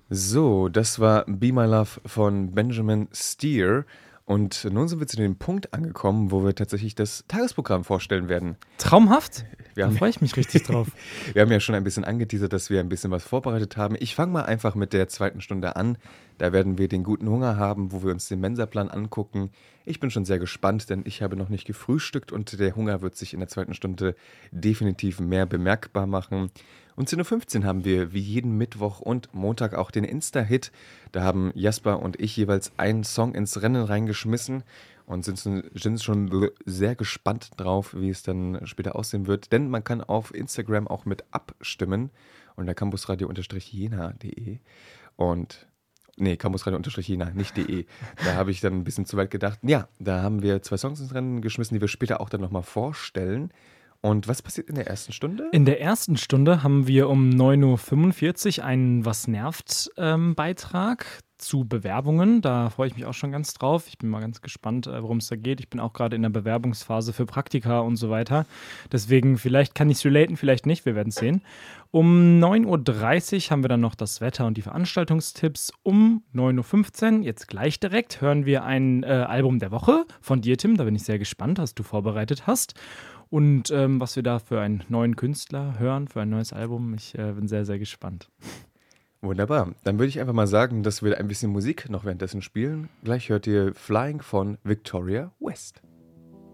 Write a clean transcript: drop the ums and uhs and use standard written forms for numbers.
So, das war Be My Love von Benjamin Steer. Und nun sind wir zu dem Punkt angekommen, wo wir tatsächlich das Tagesprogramm vorstellen werden. Traumhaft? Wir Da haben, freue ich mich richtig drauf. wir haben ja schon ein bisschen angeteasert, dass wir ein bisschen was vorbereitet haben. Ich fange mal einfach mit der zweiten Stunde an. Da werden wir den guten Hunger haben, wo wir uns den Mensaplan angucken. Ich bin schon sehr gespannt, denn ich habe noch nicht gefrühstückt und der Hunger wird sich in der zweiten Stunde definitiv mehr bemerkbar machen. Um 10:15 Uhr haben wir wie jeden Mittwoch und Montag auch den Insta-Hit. Da haben Jasper und ich jeweils einen Song ins Rennen reingeschmissen und sind schon sehr gespannt drauf, wie es dann später aussehen wird. Denn man kann auf Instagram auch mit abstimmen unter campusradio-jena.de und nee, campusradio-jena, nicht .de. Da habe ich dann ein bisschen zu weit gedacht. Ja, da haben wir 2 Songs ins Rennen geschmissen, die wir später auch dann nochmal vorstellen. Und was passiert in der ersten Stunde? In der ersten Stunde haben wir um 9:45 Uhr einen Was nervt Beitrag zu Bewerbungen. Da freue ich mich auch schon ganz drauf. Ich bin mal ganz gespannt, worum es da geht. Ich bin auch gerade in der Bewerbungsphase für Praktika und so weiter. Deswegen, vielleicht kann ich es relaten, vielleicht nicht. Wir werden es sehen. Um 9:30 Uhr haben wir dann noch das Wetter und die Veranstaltungstipps. Um 9:15 Uhr, jetzt gleich direkt, hören wir ein Album der Woche von dir, Tim. Da bin ich sehr gespannt, was du vorbereitet hast. Und was wir da für einen neuen Künstler hören, für ein neues Album. Ich bin sehr, sehr gespannt. Wunderbar. Dann würde ich einfach mal sagen, dass wir ein bisschen Musik noch währenddessen spielen. Gleich hört ihr Flying von Victoria West.